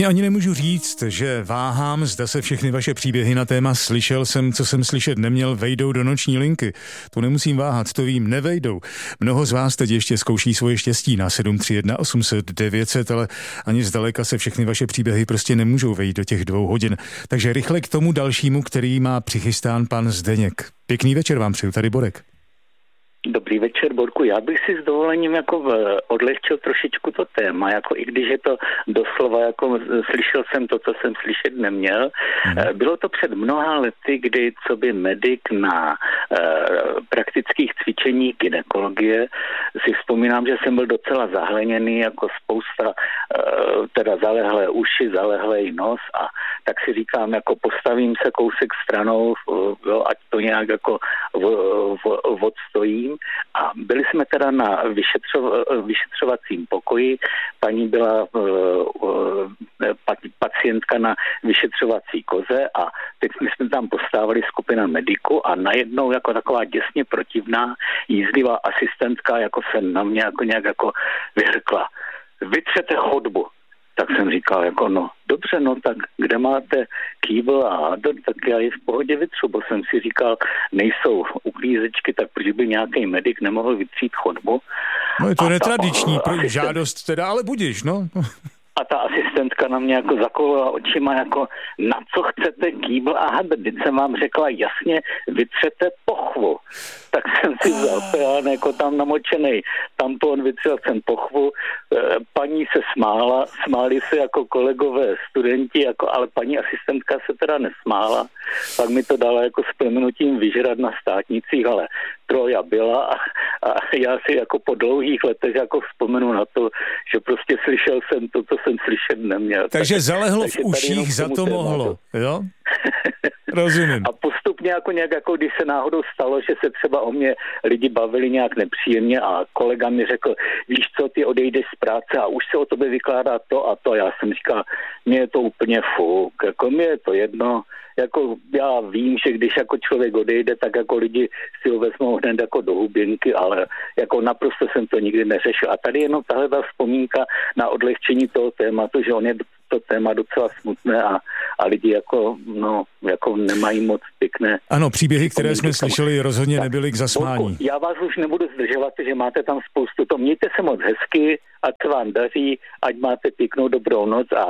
Ani nemůžu říct, že váhám, zda se všechny vaše příběhy na téma slyšel jsem, co jsem slyšet neměl, vejdou do noční linky. To nemusím váhat, to vím, nevejdou. Mnoho z vás teď ještě zkouší svoje štěstí na 731 800 900, ale ani zdaleka se všechny vaše příběhy prostě nemůžou vejít do těch 2 hodin. Takže rychle k tomu dalšímu, který má přichystán pan Zdeněk. Pěkný večer vám přeju, tady Borek. Dobrý večer, Borku. Já bych si s dovolením odlehčil trošičku to téma, jako i když je to doslova, jako slyšel jsem to, co jsem slyšet neměl. Bylo to před mnoha lety, kdy co by medic na praktických cvičeních gynekologie si vzpomínám, že jsem byl docela zahleněný, jako spousta teda zalehlé uši, zalehlej nos a tak si říkám, jako postavím se kousek stranou, jo, ať to nějak jako odstojím. A byli jsme teda na vyšetřovacím pokoji, paní byla pacientka na vyšetřovací koze a teď jsme tam postavili skupina mediků a najednou jako taková děsně protivná jízlivá asistentka jako se na mě jako nějak jako vyhrkla. Vytřete chodbu. Tak jsem říkal, jako no, dobře, no tak kde máte kýbl a hádor, tak já je v pohodě vytřu, bo jsem si říkal, nejsou uklízečky, tak proč by nějaký medic nemohl vytřít chodbu. No je to netradiční žádost teda, ale budiš, no. A ta asistentka na mě jako zakoulila očima, jako na co chcete kýbl a hadr, teď jsem vám řekla jasně, vytřete pochvu. Tak jsem si vzal peán, jako tam namočenej tampon, vytřel jsem pochvu, paní se smáli se jako kolegové studenti, jako, ale paní asistentka se teda nesmála, pak mi to dala jako s prominutím vyžrat na státnicích, ale troja byla a já si jako po dlouhých letech jako vzpomenu na to, že prostě slyšel jsem to, co jsem slyšet neměl. Takže zalehlo v uších, za to mohlo, jo? Rozumím. A postupně jako nějak, jako když se náhodou stalo, že se třeba o mě lidi bavili nějak nepříjemně a kolega mi řekl, víš co, ty odejdeš z práce a už se o tobě vykládá to a to. Já jsem říkal, mně je to úplně fuk, jako mně je to jedno, jako já vím, že když jako člověk odejde, tak jako lidi si ho vezmou hned jako do hubinky, ale jako naprosto jsem to nikdy neřešil. A tady jenom tahle ta vzpomínka na odlehčení toho tématu, že on je to téma docela smutné a lidi jako, no, jako nemají moc pěkné. Ano, příběhy, které jsme slyšeli, rozhodně nebyly k zasmání. Já vás už nebudu zdržovat, že máte tam spoustu to. Mějte se moc hezky, ať se vám daří, ať máte pěknou dobrou noc a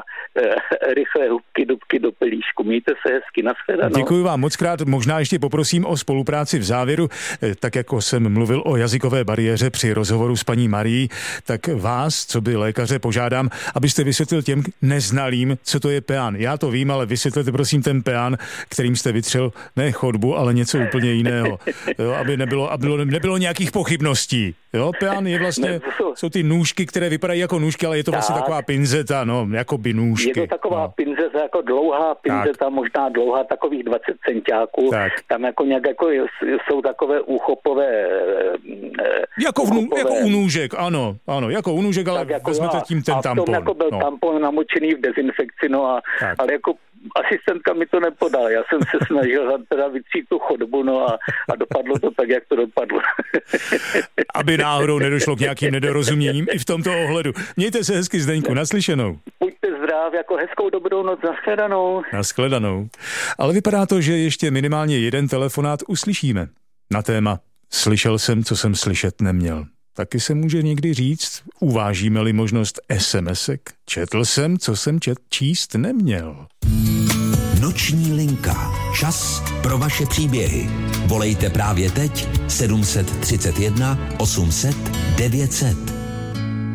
rychlé hubky, dubky do pelíšku. Mějte se hezky, nashledanou. Děkuji vám moc krát, možná ještě poprosím o spolupráci v závěru, tak jako jsem mluvil o jazykové bariéře při rozhovoru s paní Marií, tak vás, co by lékaře, požádám, abyste vysvětlil těm neznalým, co to je peán. Já to vím, ale vysvětlete prosím ten peán, kterým jste vytřel ne chodbu, ale něco úplně jiného, jo, aby nebylo nějakých pochybností. Jo, peán je vlastně, jsou ty nůžky, které vypadají jako nůžky, ale je to vlastně taková pinzeta, no, jako by nůžky. Je to taková pinzeta, jako dlouhá pinzeta, možná dlouhá, takových 20 centiáků. Tak. Tam jako nějak jako jsou takové úchopové... Jako u nůžek, ano, jako u nůžek, ale jako vezmete tím ten tampon. A v tom jako byl tampon namočený v dezinfekci, no ale jako asistentka mi to nepodala. Já jsem se snažil teda vytřít tu chodbu, no a dopadlo to tak, jak to dopadlo. Aby náhodou nedošlo k nějakým nedorozuměním i v tomto ohledu. Mějte se hezky, Zdeňku, naslyšenou. Buďte zdraví, jako hezkou dobrou noc, nashledanou. Nashledanou. Ale vypadá to, že ještě minimálně jeden telefonát uslyšíme na téma Slyšel jsem, co jsem slyšet neměl. Taky se může někdy říct, uvážíme-li možnost SMS-ek, četl jsem, co jsem číst neměl. Noční linka. Čas pro vaše příběhy. Volejte právě teď 731 800 900.